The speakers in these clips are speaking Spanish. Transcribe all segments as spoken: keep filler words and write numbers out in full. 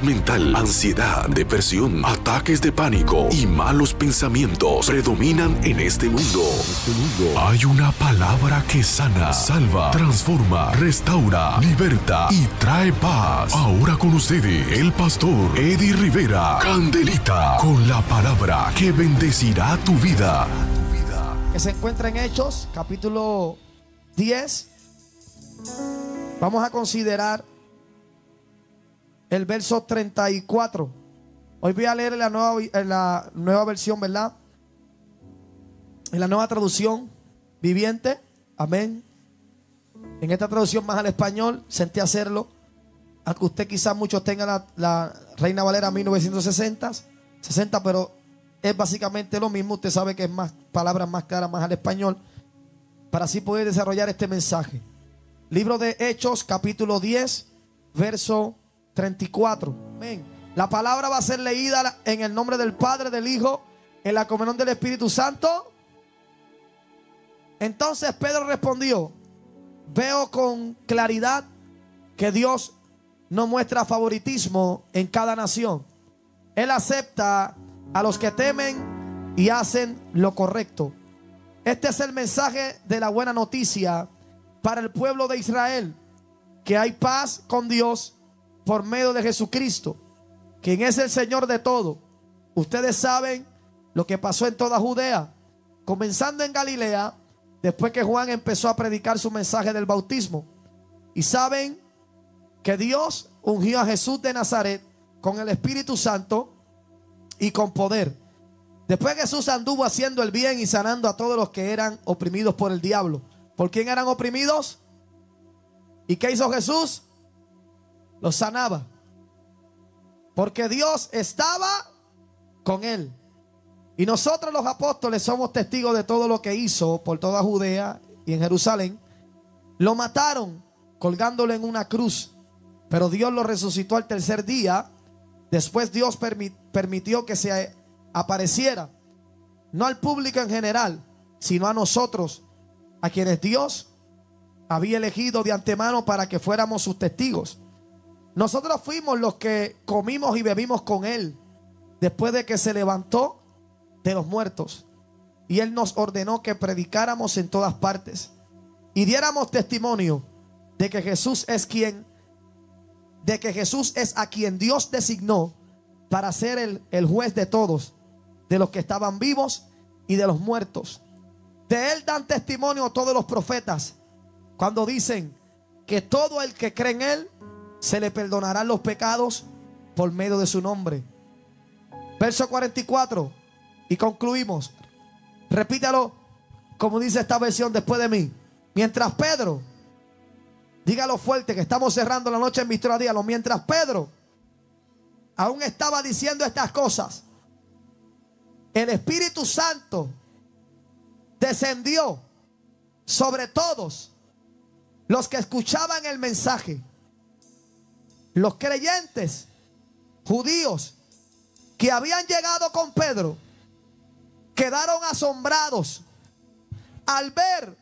mental, ansiedad, depresión, ataques de pánico y malos pensamientos predominan en este mundo. Hay una palabra que sana, salva, transforma, restaura, liberta y trae paz. Ahora con ustedes, el pastor Eddie Rivera, Candelita, con la palabra que bendecirá tu vida. Que se encuentra en Hechos, capítulo diez. Vamos a considerar el verso treinta y cuatro. Hoy voy a leer en la nueva, en la nueva versión, ¿verdad? En la nueva traducción viviente. Amén. En esta traducción más al español, sentí hacerlo. Aunque usted quizás muchos tengan la, la Reina Valera mil novecientos sesenta, sesenta, pero es básicamente lo mismo. Usted sabe que es más palabras más claras, más al español, para así poder desarrollar este mensaje. Libro de Hechos, capítulo diez, verso treinta y cuatro. Amén. La palabra va a ser leída en el nombre del Padre, del Hijo, en la comunión del Espíritu Santo. Entonces Pedro respondió: veo con claridad que Dios no muestra favoritismo en cada nación. Él acepta a los que temen y hacen lo correcto. Este es el mensaje de la buena noticia para el pueblo de Israel, que hay paz con Dios por medio de Jesucristo, quien es el Señor de todo. Ustedes saben lo que pasó en toda Judea, comenzando en Galilea, después que Juan empezó a predicar su mensaje del bautismo. Y saben que Dios ungió a Jesús de Nazaret con el Espíritu Santo y con poder. Después Jesús anduvo haciendo el bien y sanando a todos los que eran oprimidos por el diablo. ¿Por quién eran oprimidos? ¿Y qué hizo Jesús? Los sanaba. Porque Dios estaba con él. Y nosotros los apóstoles somos testigos de todo lo que hizo por toda Judea y en Jerusalén. Lo mataron colgándolo en una cruz, pero Dios lo resucitó al tercer día. Después Dios permi- permitió que se apareciera, no al público en general, sino a nosotros, a quienes Dios había elegido de antemano para que fuéramos sus testigos. Nosotros fuimos los que comimos y bebimos con él después de que se levantó de los muertos, y él nos ordenó que predicáramos en todas partes y diéramos testimonio de que Jesús es quien de que Jesús es a quien Dios designó para ser el, el juez de todos, de los que estaban vivos y de los muertos. De él dan testimonio todos los profetas cuando dicen que todo el que cree en él se le perdonarán los pecados por medio de su nombre. Verso cuarenta y cuatro. Y concluimos. Repítalo como dice esta versión después de mí. Mientras Pedro, dígalo fuerte que estamos cerrando la noche en Victoria, dígalo. Mientras Pedro aún estaba diciendo estas cosas, el Espíritu Santo descendió sobre todos los que escuchaban el mensaje. Los creyentes judíos que habían llegado con Pedro quedaron asombrados al ver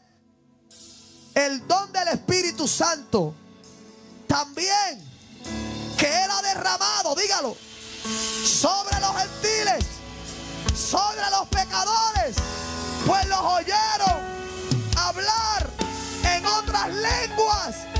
el don del Espíritu Santo también que era derramado, dígalo, sobre los gentiles, sobre los pecadores, pues los oyeron hablar en otras lenguas